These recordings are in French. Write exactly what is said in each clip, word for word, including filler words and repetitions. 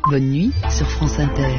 Bonne nuit sur France Inter.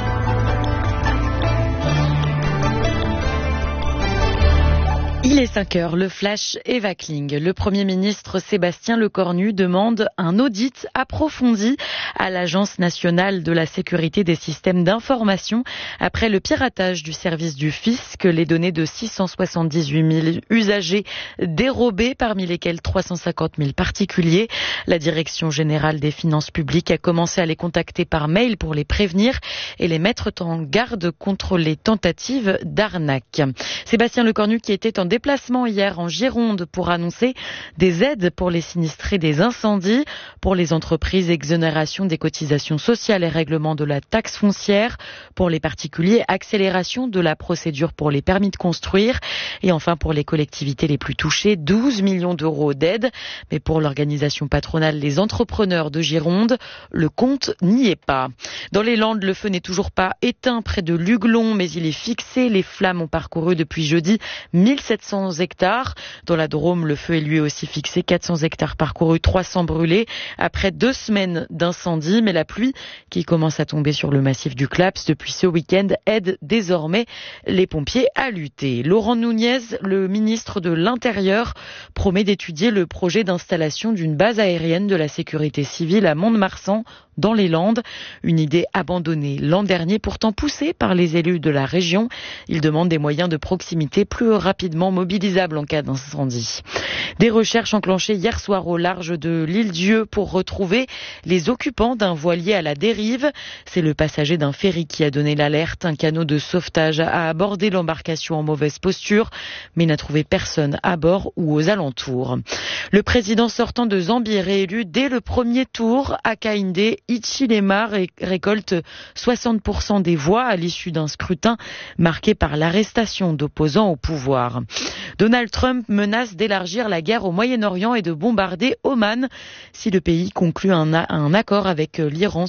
Il est cinq heures, le flash Eva Kling. Le Premier ministre Sébastien Lecornu demande un audit approfondi à l'Agence nationale de la sécurité des systèmes d'information après le piratage du service du fisc, les données de six cent soixante-dix-huit mille usagers dérobées, parmi lesquels trois cent cinquante mille particuliers. La Direction générale des finances publiques a commencé à les contacter par mail pour les prévenir et les mettre en garde contre les tentatives d'arnaque. Sébastien Lecornu qui était en déplacement hier en Gironde pour annoncer des aides pour les sinistrés des incendies, pour les entreprises, exonération des cotisations sociales et règlement de la taxe foncière, pour les particuliers, accélération de la procédure pour les permis de construire et enfin pour les collectivités les plus touchées, douze millions d'euros d'aide. Mais pour l'organisation patronale Les Entrepreneurs de Gironde, le compte n'y est pas. Dans les Landes, le feu n'est toujours pas éteint près de Luglon, mais il est fixé. Les flammes ont parcouru depuis jeudi mille sept cents hectares. Dans la Drôme, le feu est lui aussi fixé. quatre cents hectares parcourus, trois cents brûlés. Après deux semaines d'incendie, mais la pluie qui commence à tomber sur le massif du Claps depuis ce week-end aide désormais les pompiers à lutter. Laurent Nunez, le ministre de l'Intérieur, promet d'étudier le projet d'installation d'une base aérienne de la sécurité civile à Mont-de-Marsan, dans les Landes. Une idée abandonnée l'an dernier, pourtant poussée par les élus de la région. Ils demandent des moyens de proximité plus rapidement mobilisables en cas d'incendie. Des recherches enclenchées hier soir au large de l'île Dieu pour retrouver les occupants d'un voilier à la dérive. C'est le passager d'un ferry qui a donné l'alerte. Un canot de sauvetage a abordé l'embarcation en mauvaise posture, mais n'a trouvé personne à bord ou aux alentours. Le président sortant de Zambie, réélu dès le premier tour, Hakainde Hichilema récolte soixante pour cent des voix à l'issue d'un scrutin marqué par l'arrestation d'opposants au pouvoir. Donald Trump menace d'élargir la guerre au Moyen-Orient et de bombarder Oman si le pays conclut un, un accord avec l'Iran